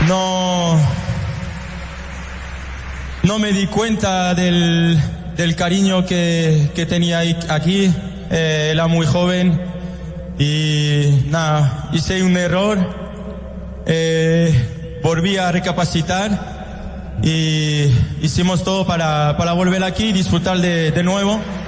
no me di cuenta del cariño que tenía aquí. Era muy joven y nada, hice un error. Volví a recapacitar y hicimos todo para volver aquí y disfrutar de nuevo.